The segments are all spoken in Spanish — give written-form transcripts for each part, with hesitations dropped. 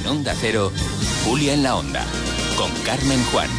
Onda Cero, Julia en la Onda, con Carmen Juan.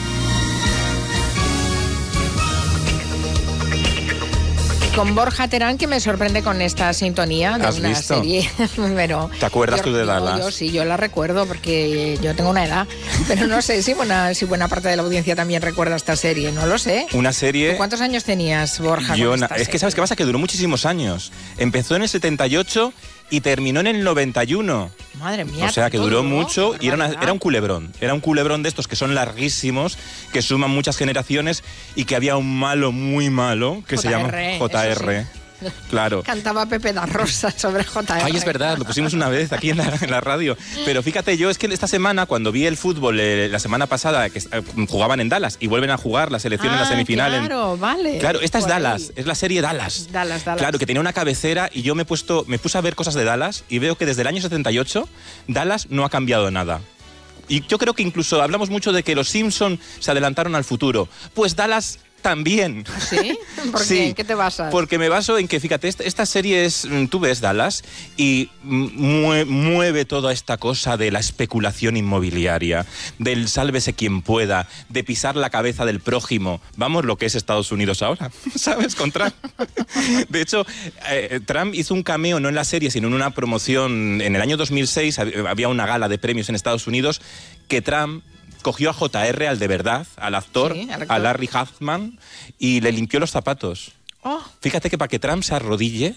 Con Borja Terán, que me sorprende con esta sintonía de una serie. Pero ¿te acuerdas tú de Dallas? Yo la recuerdo porque yo tengo una edad, pero no sé si buena parte de la audiencia también recuerda esta serie, no lo sé. Una serie... ¿Tú cuántos años tenías, Borja? Es que ¿sabes qué pasa? Que duró muchísimos años. Empezó en el 78 y terminó en el 91. Madre mía. O sea, que duró mucho y era un culebrón. Era un culebrón de estos que son larguísimos, que suman muchas generaciones y que había un malo muy malo que se llama JR. Claro. Cantaba Pepe da Rosa sobre JR. Ay, es verdad, lo pusimos una vez aquí en la radio. Pero fíjate, yo es que esta semana, cuando vi el fútbol, la semana pasada, que jugaban en Dallas y vuelven a jugar la selección en la semifinal. Claro, vale. Claro, esta es Dallas, es la serie Dallas. Dallas. Claro, que tenía una cabecera y yo me puse a ver cosas de Dallas y veo que desde el año 78 Dallas no ha cambiado nada. Y yo creo que incluso hablamos mucho de que los Simpson se adelantaron al futuro. Pues Dallas también. ¿Sí? ¿Por qué? Sí, ¿En qué te basas? Porque me baso en que, fíjate, esta serie es... Tú ves Dallas y mueve toda esta cosa de la especulación inmobiliaria, del sálvese quien pueda, de pisar la cabeza del prójimo. Vamos, lo que es Estados Unidos ahora, ¿sabes? Con Trump. De hecho, Trump hizo un cameo, no en la serie, sino en una promoción. En el año 2006 había una gala de premios en Estados Unidos que Trump cogió a JR, al de verdad, al actor, a Larry Hagman, y le limpió los zapatos. Oh. Fíjate que para que Trump se arrodille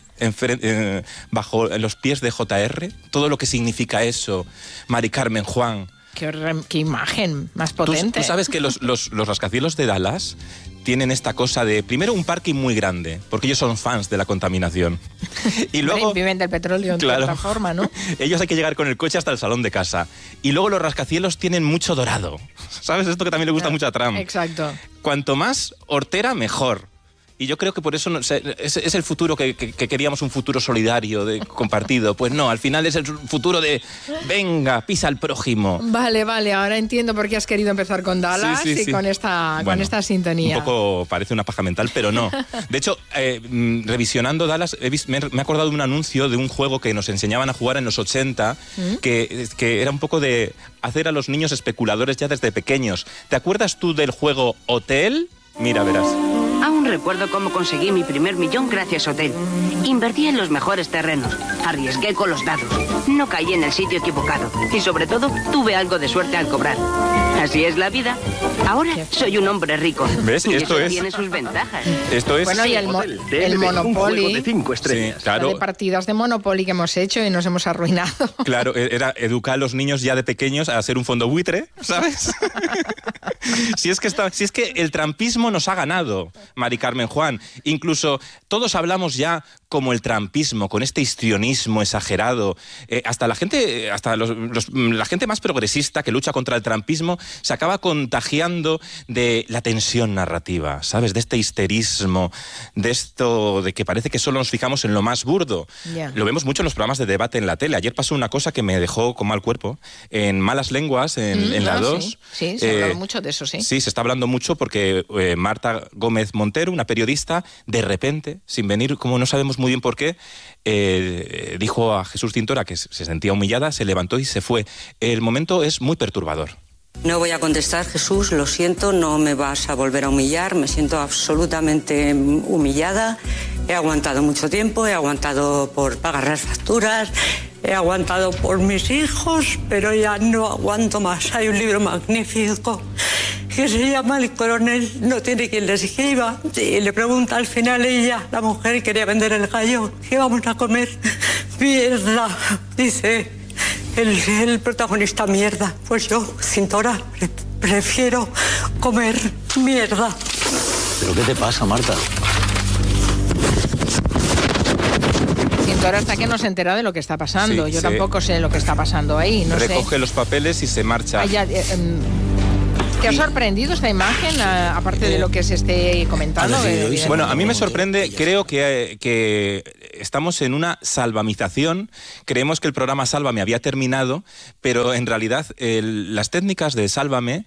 bajo los pies de JR, todo lo que significa eso, Mari Carmen Juan. Qué imagen más potente. Tú sabes que los rascacielos de Dallas tienen esta cosa de, primero, un parking muy grande, porque ellos son fans de la contaminación. Y luego viven del petróleo de otra forma, ¿no? Ellos hay que llegar con el coche hasta el salón de casa. Y luego los rascacielos tienen mucho dorado. ¿Sabes? Esto que también le gusta mucho a Trump. Exacto. Cuanto más hortera, mejor. Y yo creo que por eso es el futuro que queríamos, un futuro solidario, compartido. Pues no, al final es el futuro de, venga, pisa al prójimo. Vale, ahora entiendo por qué has querido empezar con Dallas y con esta sintonía. Un poco parece una paja mental, pero no. De hecho, revisionando Dallas, me he acordado de un anuncio de un juego que nos enseñaban a jugar en los 80, que era un poco de hacer a los niños especuladores ya desde pequeños. ¿Te acuerdas tú del juego Hotel? Mira, verás. Aún recuerdo cómo conseguí mi primer millón gracias a Hotel. Invertí en los mejores terrenos, arriesgué con los dados, no caí en el sitio equivocado y sobre todo tuve algo de suerte al cobrar. Así es la vida. Ahora soy un hombre rico. ¿Ves? Y esto eso tiene sus ventajas. Esto es... Bueno, y el Monopoly. De 5 estrellas. Sí, claro. De partidas de Monopoly que hemos hecho y nos hemos arruinado. Claro, era educar a los niños ya de pequeños a ser un fondo buitre, ¿sabes? Si es que el trampismo nos ha ganado, Mari Carmen Juan. Incluso todos hablamos ya como el trampismo, con este histrionismo exagerado. Hasta la gente más progresista que lucha contra el trampismo se acaba contagiando de la tensión narrativa, ¿sabes? De este histerismo, de esto de que parece que solo nos fijamos en lo más burdo. Yeah. Lo vemos mucho en los programas de debate en la tele. Ayer pasó una cosa que me dejó con mal cuerpo. En Malas Lenguas, en la 2. Sí, se ha hablado mucho de eso, sí. Sí, se está hablando mucho porque Marta Gómez Montero, una periodista, de repente, sin venir, como no sabemos muy bien por qué, dijo a Jesús Cintora que se sentía humillada, se levantó y se fue. El momento es muy perturbador. No voy a contestar, Jesús, lo siento, no me vas a volver a humillar, me siento absolutamente humillada. He aguantado mucho tiempo, he aguantado por pagar las facturas, he aguantado por mis hijos, pero ya no aguanto más. Hay un libro magnífico que se llama El coronel no tiene quien le escriba, y le pregunta al final ella, la mujer quería vender el gallo, ¿qué vamos a comer? Mierda, dice el protagonista, mierda. Pues yo, Cintora, prefiero comer mierda. ¿Pero qué te pasa, Marta? Cintora hasta que no se entera de lo que está pasando. Yo tampoco sé lo que está pasando ahí. No Recoge sé. los papeles y se marcha. ¿Te ha sorprendido esta imagen, aparte de lo que se esté comentando? Bueno, a mí me sorprende, creo que estamos en una salvamización. Creemos que el programa Sálvame había terminado, pero en realidad las técnicas de Sálvame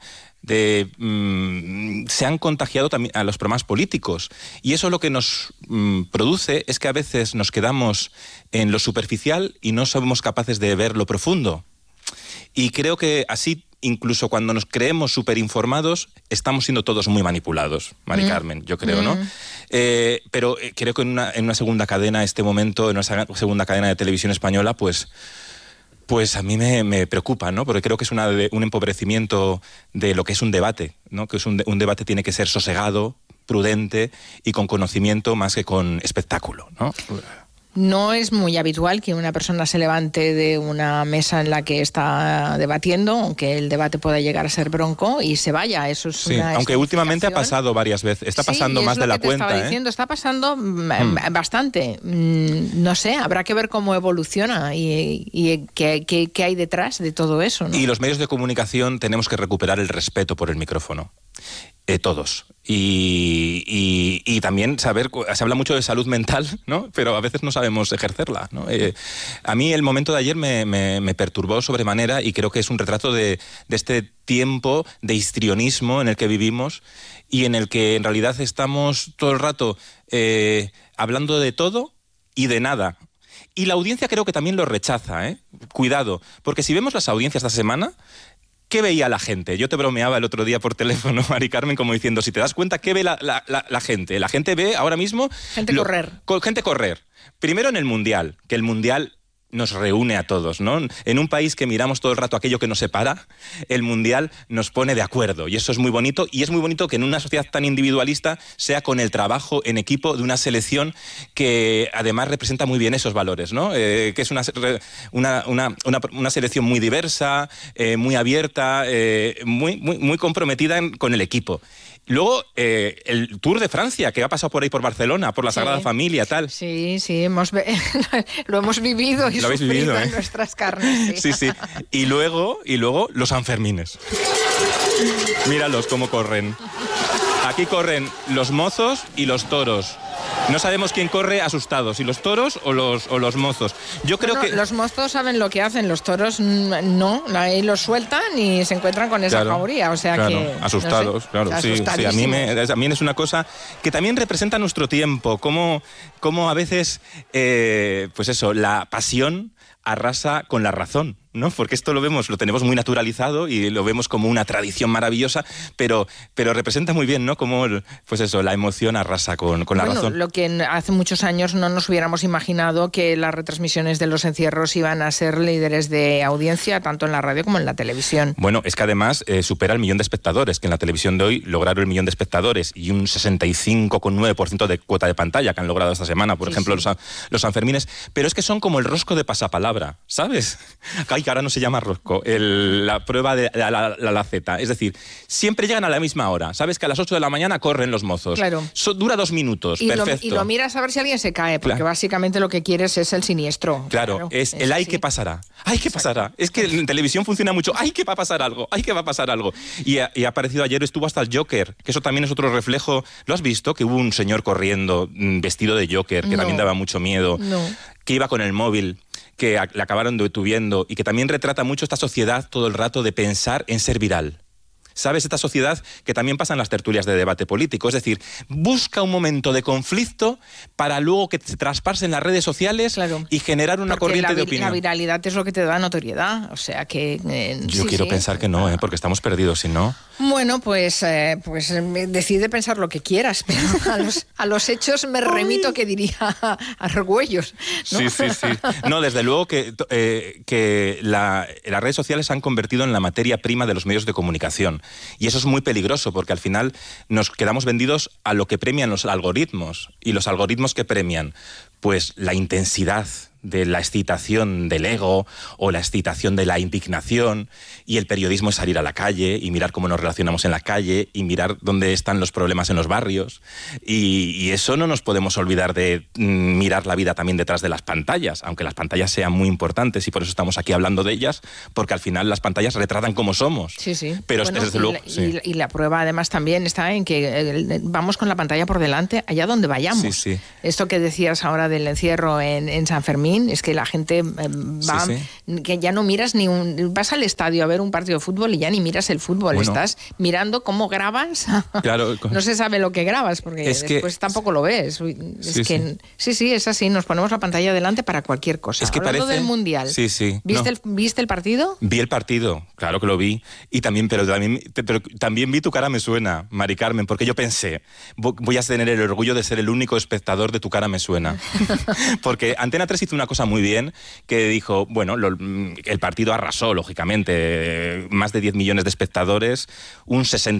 se han contagiado también a los programas políticos. Y eso lo que nos produce es que a veces nos quedamos en lo superficial y no somos capaces de ver lo profundo. Y creo que así, incluso cuando nos creemos súper informados, estamos siendo todos muy manipulados, Mari Carmen, yo creo, ¿no? Pero creo que en una segunda cadena, este momento, en una segunda cadena de televisión española, pues a mí me preocupa, ¿no? Porque creo que es un empobrecimiento de lo que es un debate, ¿no? Que es un debate tiene que ser sosegado, prudente y con conocimiento más que con espectáculo, ¿no? No es muy habitual que una persona se levante de una mesa en la que está debatiendo, aunque el debate pueda llegar a ser bronco, y se vaya. Eso es una aunque últimamente ha pasado varias veces. Está pasando más de la cuenta. Estaba diciendo, está pasando bastante. No sé, habrá que ver cómo evoluciona y qué hay detrás de todo eso, ¿no? Y los medios de comunicación tenemos que recuperar el respeto por el micrófono. Todos. Y también saber, se habla mucho de salud mental, ¿no? Pero a veces no sabemos ejercerla, ¿no? A mí el momento de ayer me perturbó sobremanera y creo que es un retrato de este tiempo de histrionismo en el que vivimos y en el que en realidad estamos todo el rato hablando de todo y de nada. Y la audiencia creo que también lo rechaza, ¿eh? Cuidado, porque si vemos las audiencias esta semana, ¿qué veía la gente? Yo te bromeaba el otro día por teléfono, Mari Carmen, como diciendo, si te das cuenta, ¿qué ve la gente? La gente ve ahora mismo... Gente correr. Primero en el Mundial, que el Mundial nos reúne a todos, ¿no? En un país que miramos todo el rato aquello que nos separa, el Mundial nos pone de acuerdo y eso es muy bonito, y es muy bonito que en una sociedad tan individualista sea con el trabajo en equipo de una selección que además representa muy bien esos valores, ¿no? Que es una selección muy diversa, muy abierta, muy comprometida con el equipo. Luego, el Tour de Francia, que ha pasado por ahí por Barcelona, por la Sagrada Familia, tal. Sí, lo hemos vivido y sufrido en nuestras carnes. Sí. Y luego los Sanfermines. Míralos cómo corren. Aquí corren los mozos y los toros. No sabemos quién corre asustado, si los toros o los mozos. Yo creo que los mozos saben lo que hacen, los toros no, ahí los sueltan y se encuentran con esa jauría, o sea que asustados, no sé, claro, sí, a mí es una cosa que también representa nuestro tiempo, como a veces pues eso, la pasión arrasa con la razón, ¿no? Porque esto lo tenemos muy naturalizado y lo vemos como una tradición maravillosa, pero representa muy bien, ¿no? Como pues eso, la emoción arrasa con la razón. Lo que hace muchos años no nos hubiéramos imaginado, que las retransmisiones de los encierros iban a ser líderes de audiencia, tanto en la radio como en la televisión. Bueno, es que además supera el 1 millón de espectadores, que en la televisión de hoy lograron el 1 millón de espectadores y un 65,9% de cuota de pantalla que han logrado esta semana, por ejemplo, los Sanfermines, pero es que son como el rosco de pasapalabra, ¿sabes? Ay, que ahora no se llama rosco, la prueba de la laceta. Es decir, siempre llegan a la misma hora. Sabes que a las 8 de la mañana corren los mozos. Claro. Dura 2 minutos, perfecto. Y lo miras a ver si alguien se cae, porque básicamente lo que quieres es el siniestro. Claro, es el ¡ay, qué pasará! ¡Ay, qué pasará! Es que en televisión funciona mucho ¡ay, que va a pasar algo! ¡Ay, que va a pasar algo! Y ha aparecido ayer, estuvo hasta el Joker, que eso también es otro reflejo. ¿Lo has visto? Que hubo un señor corriendo vestido de Joker, que también daba mucho miedo, que iba con el móvil, que le acabaron detuviendo y que también retrata mucho esta sociedad todo el rato de pensar en ser viral. ¿Sabes? Esta sociedad que también pasa en las tertulias de debate político. Es decir, busca un momento de conflicto para luego que se traspase en las redes sociales y generar una corriente de opinión. La viralidad es lo que te da notoriedad. O sea que... Yo quiero pensar que no, porque estamos perdidos, si no... Bueno, pues decide pensar lo que quieras, pero a los hechos me remito, que diría Argüellos, ¿no? Sí. No, desde luego que las redes sociales se han convertido en la materia prima de los medios de comunicación. Y eso es muy peligroso, porque al final nos quedamos vendidos a lo que premian los algoritmos. ¿Y los algoritmos que premian? Pues la intensidad de la excitación del ego o la excitación de la indignación, y el periodismo es salir a la calle y mirar cómo nos relacionamos en la calle y mirar dónde están los problemas en los barrios, y eso no nos podemos olvidar de mirar la vida también detrás de las pantallas, aunque las pantallas sean muy importantes y por eso estamos aquí hablando de ellas, porque al final las pantallas retratan cómo somos. Sí. Pero desde luego, y la prueba además también está en que vamos con la pantalla por delante allá donde vayamos. Sí. Esto que decías ahora del encierro en San Fermín, streaming, es que la gente va, que ya no miras vas al estadio a ver un partido de fútbol y ya ni miras el fútbol, estás mirando cómo grabas. Claro. No se sabe lo que grabas, porque después tampoco lo ves. Sí, es así, nos ponemos la pantalla delante para cualquier cosa. Es que Hablando del Mundial. Sí. ¿Viste el partido? Vi el partido, claro que lo vi, pero también vi Tu cara me suena, Mari Carmen, porque yo pensé, voy a tener el orgullo de ser el único espectador de Tu cara me suena. Porque Antena 3 hizo una cosa muy bien, que dijo, bueno, el partido arrasó, lógicamente, más de 10 millones de espectadores, un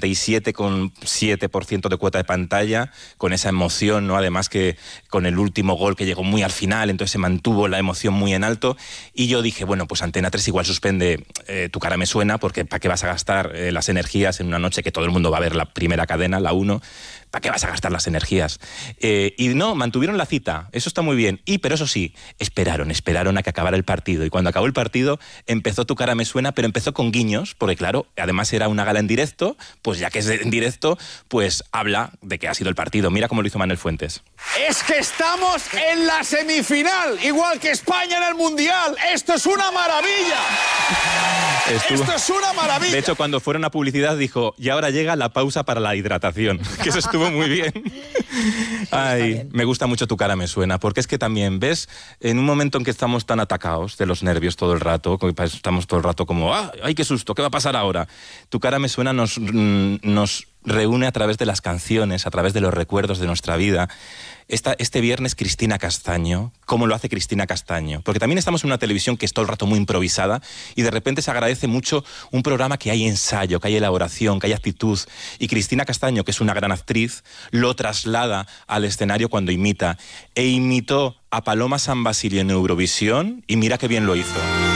67,7% de cuota de pantalla, con esa emoción, ¿no? Además que con el último gol que llegó muy al final, entonces se mantuvo la emoción muy en alto, y yo dije, bueno, pues Antena 3 igual suspende Tu cara me suena, porque ¿para qué vas a gastar las energías en una noche que todo el mundo va a ver la primera cadena, la 1? ¿Para qué vas a gastar las energías? Y no, mantuvieron la cita, eso está muy bien. Pero eso sí, esperaron a que acabara el partido. Y cuando acabó el partido, empezó Tu cara me suena, pero empezó con guiños, porque claro, además era una gala en directo, pues ya que es en directo, pues habla de que ha sido el partido. Mira cómo lo hizo Manuel Fuentes. Es que estamos en la semifinal, igual que España en el Mundial. ¡Esto es una maravilla! ¡Esto es una maravilla! De hecho, cuando fueron a publicidad dijo, y ahora llega la pausa para la hidratación, que eso estuvo muy bien. Ay, me gusta mucho Tu cara me suena, porque es que también, ¿ves? En un momento en que estamos tan atacados de los nervios todo el rato, estamos todo el rato como, ¡ay, qué susto! ¿Qué va a pasar ahora? Tu cara me suena nos reúne a través de las canciones, a través de los recuerdos de nuestra vida. Este viernes Cristina Castaño, ¿cómo lo hace Cristina Castaño? Porque también estamos en una televisión que es todo el rato muy improvisada y de repente se agradece mucho un programa que hay ensayo, que hay elaboración, que hay actitud. Y Cristina Castaño, que es una gran actriz, lo traslada al escenario cuando imita. E imitó a Paloma San Basilio en Eurovisión y mira qué bien lo hizo.